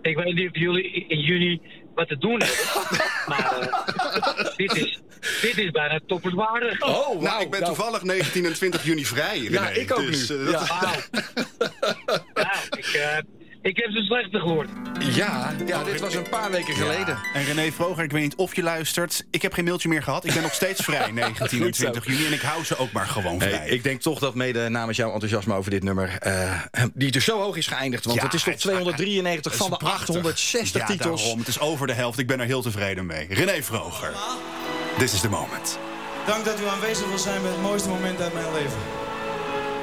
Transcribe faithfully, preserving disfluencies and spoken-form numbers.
Ik weet niet of jullie in juni wat te doen hebben. Maar uh, dit, is, dit is bijna topperswaardig. Oh, wow. Nou, ik ben nou. toevallig negentien en twintig juni vrij, René. Ja, ik ook dus, nu. Uh, dat Ja. Nou, ik, uh, ik heb ze slechter gehoord. Ja, ja, dit was een paar weken geleden. Ja. En René Vroger, ik weet niet of je luistert. Ik heb geen mailtje meer gehad. Ik ben nog steeds vrij, negentien en twintig juni. En ik hou ze ook maar gewoon vrij. Hey, ik denk toch dat mede namens jouw enthousiasme over dit nummer... Uh, die dus zo hoog is geëindigd. Want Ja, het is toch tweehonderddrieënnegentig het van is de prachtig. achthonderdzestig ja, titels. Daarom. Het is over de helft. Ik ben er heel tevreden mee. René Vroger. This is the moment. Dank dat u aanwezig wil zijn bij het mooiste moment uit mijn leven.